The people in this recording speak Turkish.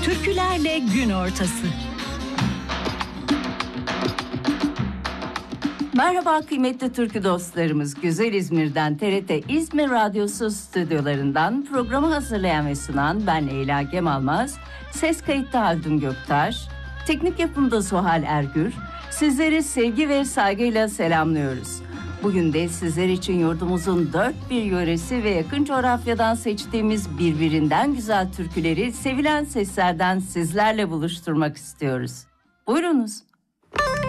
Türkülerle gün ortası. Merhaba kıymetli türkü dostlarımız. Güzel İzmir'den TRT İzmir Radyosu stüdyolarından programı hazırlayan ve sunan ben Leyla Gemalmaz. Ses kayıtta Haldun Göktaş, teknik yapımda Suhal Ergür. Sizleri sevgi ve saygıyla selamlıyoruz. Bugün de sizler için yurdumuzun dört bir yöresi ve yakın coğrafyadan seçtiğimiz birbirinden güzel türküleri sevilen seslerden sizlerle buluşturmak istiyoruz. Buyurunuz.